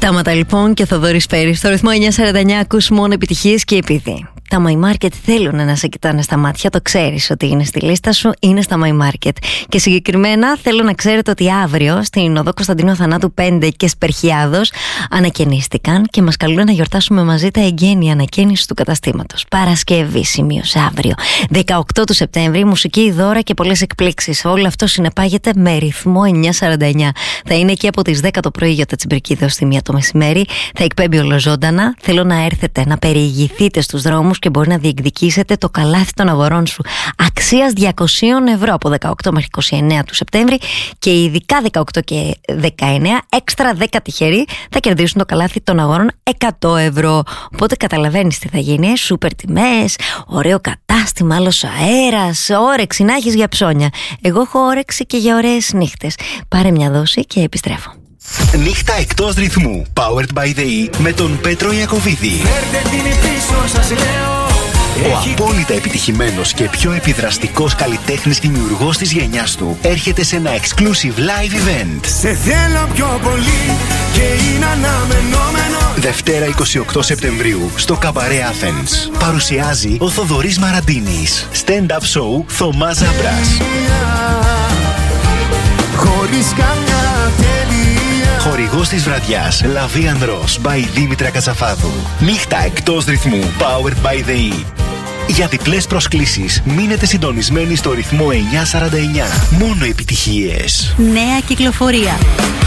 Στάματα λοιπόν και Θοδωρής Πέρης. Στο ρυθμό 949 ακούς μόνο επιτυχίες και επειδή τα My Market θέλουν να σε κοιτάνε στα μάτια, το ξέρεις ότι είναι στη λίστα σου, είναι στα My Market. Και συγκεκριμένα θέλω να ξέρετε ότι αύριο στην οδό Κωνσταντίνου Αθανάτου 5 και Σπερχιάδος ανακαινίστηκαν και μας καλούν να γιορτάσουμε μαζί τα εγγένεια ανακαίνιση του καταστήματος. Παρασκευή σημείωσε αύριο 18 του Σεπτέμβρη, μουσική, δώρα και πολλές εκπλήξεις. Όλο αυτό συνεπάγεται με ρυθμό 949. Θα είναι εκεί από τις 10 το πρωί για τα τσιμπρικίδα ως τη 1 το μεσημέρι. Θα εκπέμπει ολοζώντανα. Θέλω να έρθετε να περιηγηθείτε στους δρόμους και μπορεί να διεκδικήσετε το καλάθι των αγορών σου αξίας 200 ευρώ από 18 μέχρι 29 του Σεπτέμβρη και ειδικά 18 και 19 έξτρα 10 τυχεροί θα κερδίσουν το καλάθι των αγορών 100 ευρώ. Οπότε καταλαβαίνεις τι θα γίνει, σούπερ τιμές, ωραίο κατάστημα, άλλος αέρας, όρεξη να έχεις για ψώνια. Εγώ έχω όρεξη και για ωραίες νύχτες. Πάρε μια δόση και επιστρέφω. Νύχτα εκτός ρυθμού. Powered by the E με τον Πέτρο Ιακωβίδη. Ο απόλυτα επιτυχημένος και πιο επιδραστικός καλλιτέχνης δημιουργός της γενιάς του έρχεται σε ένα exclusive live event. Σε θέλω πιο πολύ και είναι αναμενόμενο. Δευτέρα 28 Σεπτεμβρίου στο Καμπαρέ Athens. Παρουσιάζει ο Θοδωρής Μαραντίνης. Stand-up show Θωμάς Ζαμπράς. Χωρίς καμιά τελεία. Χορηγός της βραδιάς Lavian Ross by Δήμητρα Κατσαφάδου. Νύχτα εκτός ρυθμού. Powered by the E. Για διπλές προσκλήσεις μείνετε συντονισμένοι στο ρυθμό 949. Μόνο επιτυχίες. Νέα κυκλοφορία.